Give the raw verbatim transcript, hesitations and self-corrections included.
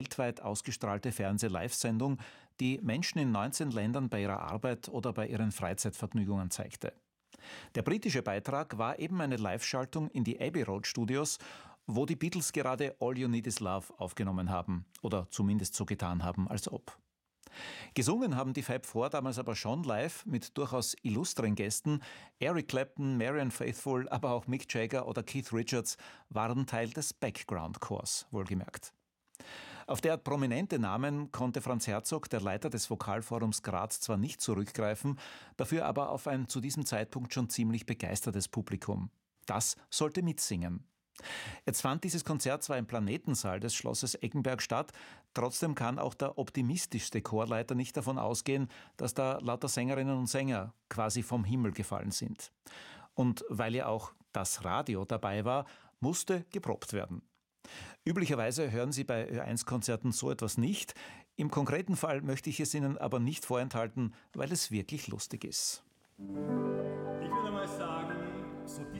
weltweit ausgestrahlte Fernseh-Live-Sendung, die Menschen in neunzehn Ländern bei ihrer Arbeit oder bei ihren Freizeitvergnügungen zeigte. Der britische Beitrag war eben eine Live-Schaltung in die Abbey Road Studios, wo die Beatles gerade All You Need Is Love aufgenommen haben oder zumindest so getan haben, als ob. Gesungen haben die Fab Four damals aber schon live mit durchaus illustren Gästen. Eric Clapton, Marianne Faithfull, aber auch Mick Jagger oder Keith Richards waren Teil des Background-Chors, wohlgemerkt. Auf derart prominente Namen konnte Franz Herzog, der Leiter des Vokalforums Graz, zwar nicht zurückgreifen, dafür aber auf ein zu diesem Zeitpunkt schon ziemlich begeistertes Publikum. Das sollte mitsingen. Jetzt fand dieses Konzert zwar im Planetensaal des Schlosses Eggenberg statt, trotzdem kann auch der optimistischste Chorleiter nicht davon ausgehen, dass da lauter Sängerinnen und Sänger quasi vom Himmel gefallen sind. Und weil ja auch das Radio dabei war, musste geprobt werden. Üblicherweise hören Sie bei Ö eins Konzerten so etwas nicht. Im konkreten Fall möchte ich es Ihnen aber nicht vorenthalten, weil es wirklich lustig ist.